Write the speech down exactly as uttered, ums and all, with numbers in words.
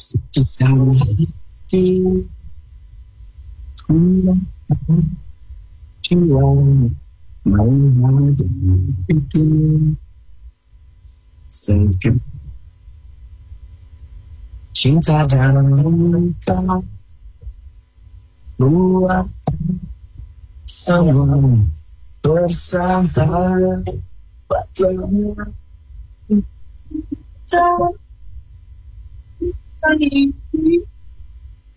Sejauh hati jiwa menghadapi segala cinta dan luka buat semua bersama batang cinta ini.